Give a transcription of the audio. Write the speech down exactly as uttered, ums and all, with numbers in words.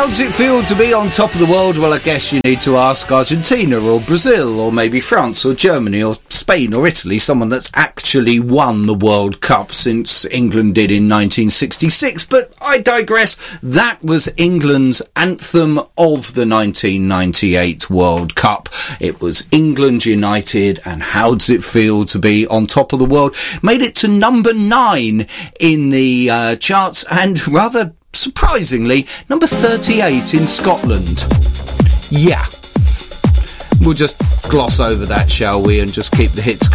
does it feel to be on top of the world? Well, I guess you need to ask Argentina or Brazil or maybe France or Germany or Spain or Italy, someone that's actually won the World Cup since England did in nineteen sixty-six. But I digress. That was England's anthem of the nineteen ninety-eight World Cup. It was England United, and how does it feel to be on top of the world? Made it to number nine in the uh, charts, and rather surprisingly, number thirty-eight in Scotland. Yeah. We'll just gloss over that, shall we, and just keep the hits coming.